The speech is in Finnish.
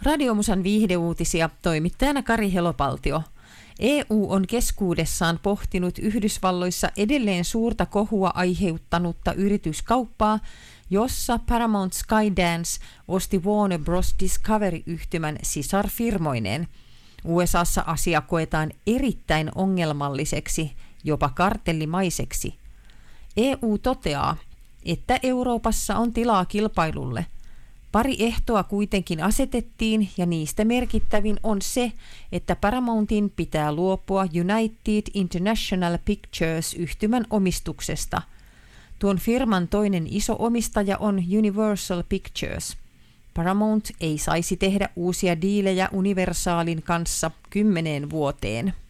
Radiomusan viihdeuutisia, toimittajana Kari Helopaltio. EU on keskuudessaan pohtinut Yhdysvalloissa edelleen suurta kohua aiheuttanut yrityskauppaa, jossa Paramount Skydance osti Warner Bros. Discovery-yhtymän sisarfirmoineen. USAssa asia koetaan erittäin ongelmalliseksi, jopa kartellimaiseksi. EU toteaa, että Euroopassa on tilaa kilpailulle. Pari ehtoa kuitenkin asetettiin ja niistä merkittävin on se, että Paramountin pitää luopua United International Pictures-yhtymän omistuksesta. Tuon firman toinen iso omistaja on Universal Pictures. Paramount ei saisi tehdä uusia diilejä Universalin kanssa 10 vuoteen.